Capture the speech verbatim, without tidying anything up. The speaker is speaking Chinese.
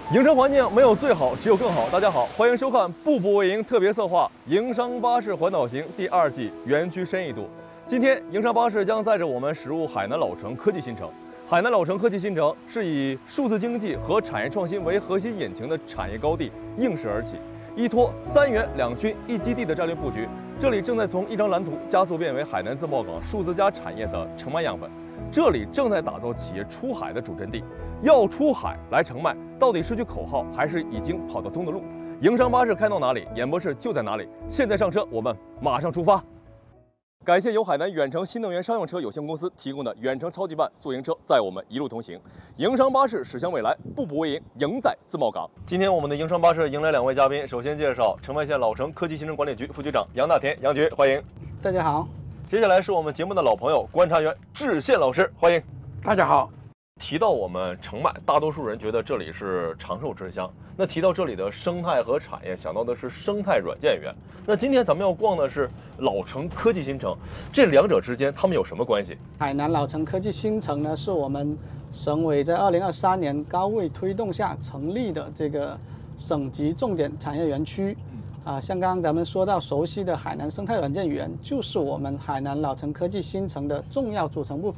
营商环境没有最好，只有更好。大家好，欢迎收看“步步为营”特别策划“营商巴士环岛行”第二季园区深一度。今天，营商巴士将载着我们驶入海南老城科技新城。海南老城科技新城是以数字经济和产业创新为核心引擎的产业高地应势而起，依托三园两区一基地的战略布局，这里正在从一张蓝图加速变为海南自贸港数字加产业的承卖样本。这里正在打造企业出海的主阵地。要出海来承卖，到底是句口号，还是已经跑得通的路？营商巴士开到哪里，演播室就在哪里。现在上车，我们马上出发。感谢由海南远程新能源商用车有限公司提供的远程超级版宿营车，载我们一路同行。营商巴士驶向未来，步步为营，营在自贸港。今天我们的营商巴士迎来两位嘉宾，首先介绍澄迈县老城科技新城管理局副局长杨大田，杨局欢迎。 大家好。 接下来是我们节目的老朋友观察员智宪老师，欢迎。 大家好。 提到我们澄迈，大多数人觉得这里是长寿之乡。那提到这里的生态和产业，想到的是生态软件园。那今天咱们要逛的是老城科技新城，这两者之间它们有什么关系？ 海南老城科技新城呢，是我们省委在二零二三年高位推动下成立的这个省级重点产业园区。啊，像刚刚咱们说到熟悉的海南生态软件园，就是我们海南老城科技新城的重要组成部分。